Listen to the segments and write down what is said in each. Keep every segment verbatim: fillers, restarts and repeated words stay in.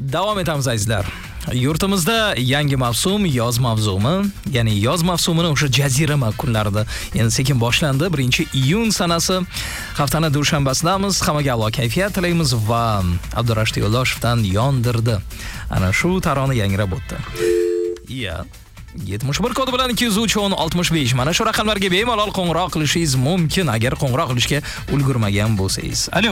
Davom etamiz azizlar. Yurtimizda yangi mavsum yoz mavsumi, ya'ni yoz mavsumini o'sha jazirama kunlarida endi sekin boshlandi. birinchi iyun sanasi haftaning dushanbasidamiz. Hammaga a'lo kayfiyat tilaymiz va Abdurashid Yo'ldoshevdan yondirdi. Ana shu tarona yangrab o'tdi. Iya. yetmish bir kodi bilan ikki yuz uch o'n oltmish besh mana shu raqamlarga bemalol qo'ng'iroq qilishingiz mumkin agar qo'ng'iroq qilishga ulgurmagan bo'lsangiz. Alo.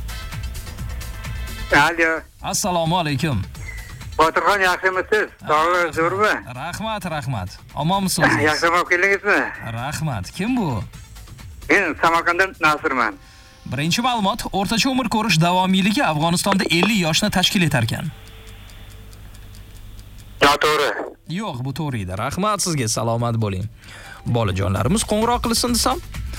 Alo. Assalomu alaykum. Botirxon, yaxshimisiz? Sog'ligingiz zo'rmi? Rahmat, rahmat. Omonmisiz? Yaxshimab keldingizmi? Rahmat. Kim bu? Men Samarqanddan Nasirman. Birinchi ma'lumot, o'rtacha umr ko'rish davomiyligi Afg'onistonda ellik yoshni tashkil etar ekan. Noto'g'ri. Yo'q, bu to'g'ri edi. Rahmat sizga, salomat bo'ling. Bolajonlarimiz qo'ng'iroq qilsin desam,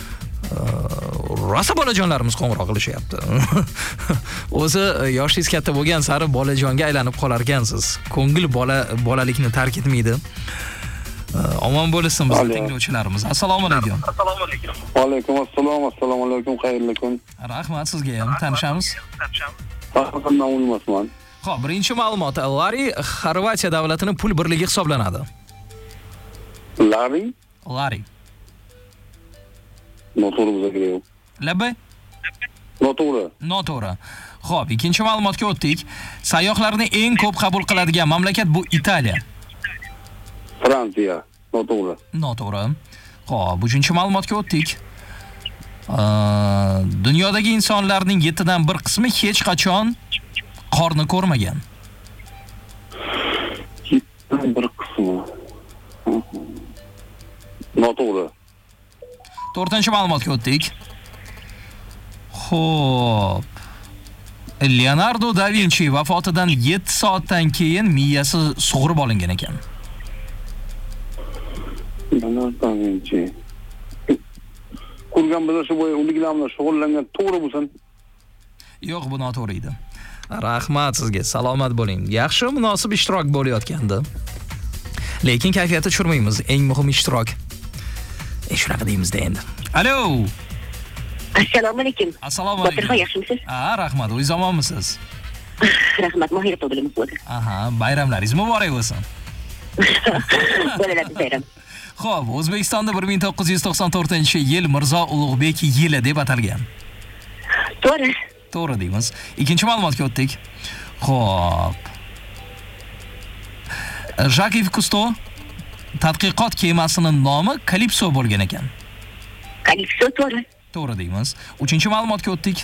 rosa bolajonlarimiz qo'ng'iroq qilishyapti. O'zi yoshingiz katta bo'lgan sari bolajonga aylanib qolar ekansiz. Ko'ngil bola bolalikni tark etmaydi. Omon bo'lsin bizning tinglovchilarimiz. Assalomu alaykum. Assalomu alaykum. Va alaykum assalom. Assalomu alaykum. Xayrli kun. Rahmat sizga ham. Tanishamiz. Samarqanddan o'lmasman. Xo'p, birinchi ma'lumot. Lari Xorvatiya davlatining pul birligi hisoblanadi. Lari? Lari. Noto'g'ri bo'lsa kerak. Labay? Noto'g'ri. Noto'g'ri. Xo'p, ikkinchi ma'lumotga o'tdik. Sayyohlarni eng ko'p qabul qiladigan mamlakat bu Italiya. Fransiya. Noto'g'ri. Noto'g'ri. Xo'p, uchinchi ma'lumotga o'tdik. Dunyodagi insonlarning yetti dan bir qismi hech qachon qorni ko'rmagan. yetti dan bir qismi. Noto'g'ri. to'rtinchi ma'lumotga o'tdik. Xo'p. Leonardo da Vinci vafotidan yetti soatdan keyin miyasi sug'urib olingan ekan. Leonardo da Vinci. Qurgan bilan shu bo'yi o'liklar bilan shug'ullangan to'g'ri bo'lsin. Yo'q, bu noto'g'ri edi. Rahmat sizga, salomat bo'ling. Yaxshi, munosib ishtirok bo'layotgandi. Lekin kayfiyatni tushirmaymiz. Eng muhim ishtirok. E shunaqa deymiz-da endi. Alo. Assalomu alaykum. Assalomu alaykum. Botirxon, yaxshimisiz? Ha, rahmat. O'zingiz omonmisiz? Rahmat, Mohira tug'ilimiz bo'ldi. Aha, bayramlaringiz muborak bo'lsin. Bolalar bayram. Xo'p, O'zbekistonda bir ming to'qqiz yuz to'qson to'rtinchi yil Mirzo Ulug'bek yili deb atalgan. To'g'ri. To'g'ri deymiz. Ikkinchi ma'lumotga o'tdik. Xo'p. Jacques Cousteau tadqiqot kemasining nomi Calypso bo'lgan ekan. Calypso to'g'ri. To'g'ri deymiz. Uchinchi ma'lumotga o'tdik.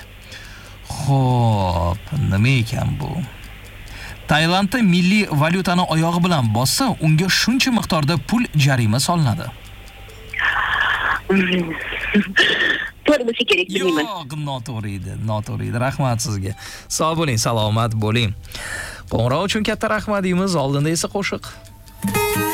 Xo'p, nima ekan bu? Tailandda milliy valyutani oyog'i bilan bossa, unga shuncha miqdorda pul jarima solinadi. To'g'ri bo'lsa kerak, bilmayman. Yo'q, noto'g'ri edi, noto'g'ri edi. Rahmat sizga. Sog' bo'ling, salomat bo'ling. Qo'ng'iroq uchun katta rahmat deymiz. Oldinda esa qo'shiq.